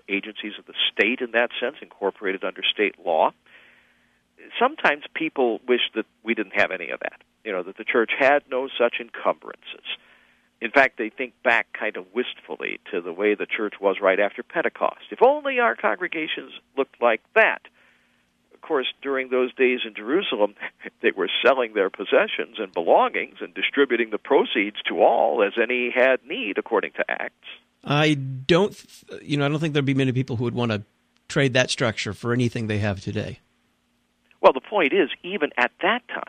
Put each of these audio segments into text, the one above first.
agencies of the state in that sense, incorporated under state law. Sometimes people wish that we didn't have any of that, that the church had no such encumbrances. In fact, they think back kind of wistfully to the way the church was right after Pentecost. If only our congregations looked like that. Of course, during those days in Jerusalem, they were selling their possessions and belongings and distributing the proceeds to all as any had need, according to Acts. I don't think there'd be many people who would want to trade that structure for anything they have today. Well, the point is, even at that time,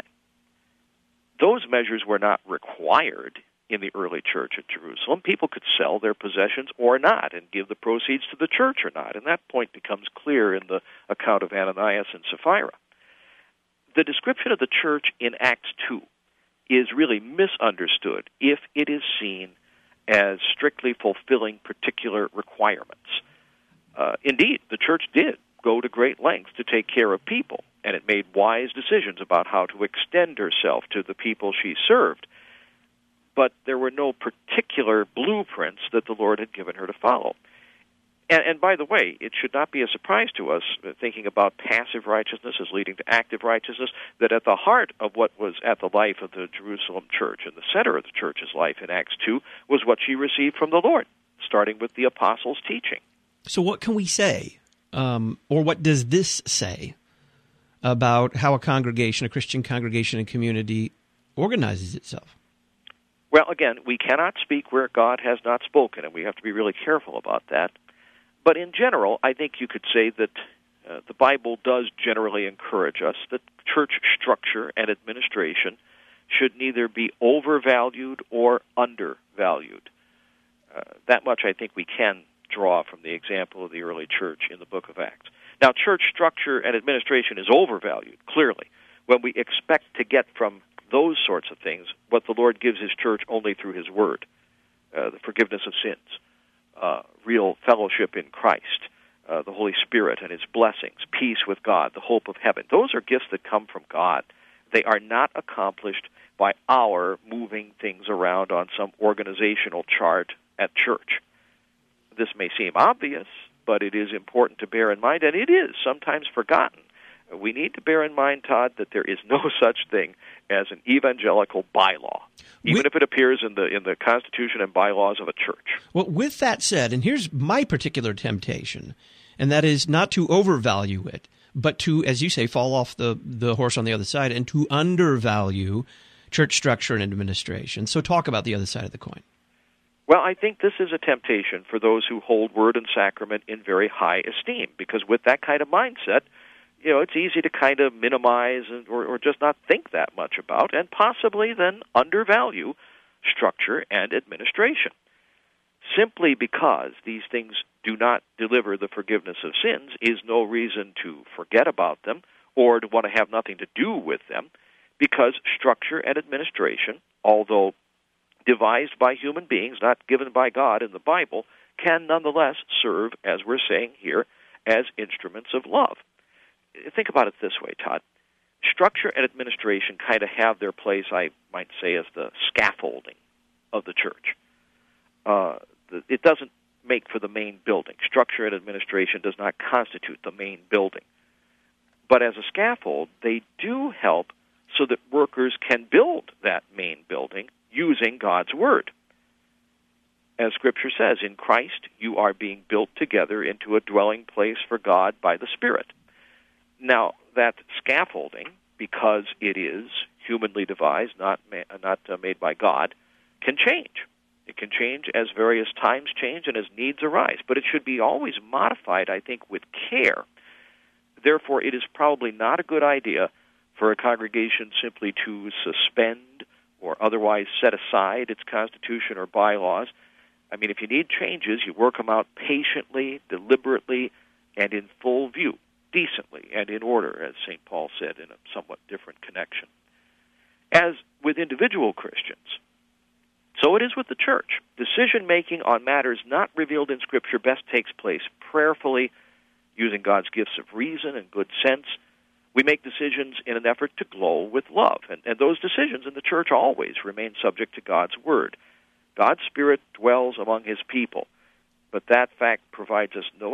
those measures were not required in the early church at Jerusalem. People could sell their possessions or not and give the proceeds to the church or not. And that point becomes clear in the account of Ananias and Sapphira. The description of the church in Acts 2 is really misunderstood if it is seen as strictly fulfilling particular requirements. Indeed, the church did go to great lengths to take care of people, and it made wise decisions about how to extend herself to the people she served. But there were no particular blueprints that the Lord had given her to follow. And by the way, it should not be a surprise to us, thinking about passive righteousness as leading to active righteousness, that at the heart of what was at the life of the Jerusalem church and the center of the church's life in Acts 2 was what she received from the Lord, starting with the apostles' teaching. So what can we say, or what does this say about how a Christian congregation and community organizes itself? Well, again, we cannot speak where God has not spoken, and we have to be really careful about that. But in general, I think you could say that the Bible does generally encourage us that church structure and administration should neither be overvalued or undervalued. That much I think we can draw from the example of the early church in the book of Acts. Now, church structure and administration is overvalued, clearly, when we expect to get from those sorts of things what the Lord gives His church only through His Word, the forgiveness of sins, real fellowship in Christ, the Holy Spirit and His blessings, peace with God, the hope of heaven. Those are gifts that come from God. They are not accomplished by our moving things around on some organizational chart at church. This may seem obvious, but it is important to bear in mind, and it is sometimes forgotten. We need to bear in mind, Todd, that there is no such thing as an evangelical bylaw, even if it appears in the Constitution and bylaws of a church. Well, with that said, and here's my particular temptation, and that is not to overvalue it, but to, as you say, fall off the horse on the other side and to undervalue church structure and administration. So talk about the other side of the coin. Well, I think this is a temptation for those who hold word and sacrament in very high esteem, because with that kind of mindset, it's easy to kind of minimize or just not think that much about, and possibly then undervalue structure and administration. Simply because these things do not deliver the forgiveness of sins is no reason to forget about them or to want to have nothing to do with them, because structure and administration, although devised by human beings, not given by God in the Bible, can nonetheless serve, as we're saying here, as instruments of love. Think about it this way, Todd. Structure and administration kind of have their place, I might say, as the scaffolding of the church. It doesn't make for the main building. Structure and administration does not constitute the main building. But as a scaffold, they do help so that workers can build that main building using God's Word. As Scripture says, in Christ you are being built together into a dwelling place for God by the Spirit. Now, that scaffolding, because it is humanly devised, not made by God, can change. It can change as various times change and as needs arise, but it should be always modified, I think, with care. Therefore, it is probably not a good idea for a congregation simply to suspend or otherwise set aside its constitution or bylaws. I mean, if you need changes, you work them out patiently, deliberately, and in full view, decently and in order, as St. Paul said in a somewhat different connection. As with individual Christians, so it is with the church. Decision-making on matters not revealed in Scripture best takes place prayerfully, using God's gifts of reason and good sense. We make decisions in an effort to glow with love, and those decisions in the church always remain subject to God's Word. God's Spirit dwells among His people, but that fact provides us no